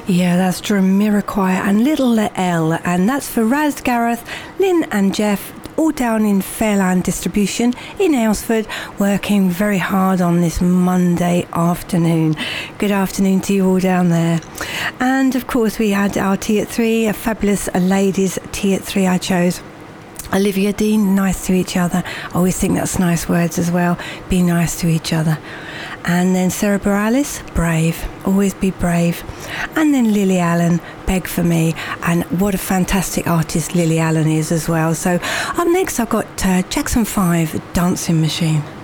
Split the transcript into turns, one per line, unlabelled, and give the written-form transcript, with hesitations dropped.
Yeah, that's Jamiroquai and Little L, and that's for Raz, Gareth, Lynn and Jeff, all down in Fairland Distribution in Aylesford, working very hard on this Monday afternoon. Good afternoon to you all down there. And of course we had our tea at 3, a fabulous ladies tea at 3 I chose. Olivia Dean, nice to each other. I always think that's nice words as well. Be nice to each other. And then Sarah Bareilles, brave. Always be brave. And then Lily Allen, beg for me. And what a fantastic artist Lily Allen is as well. So up next I've got Jackson 5, Dancing Machine.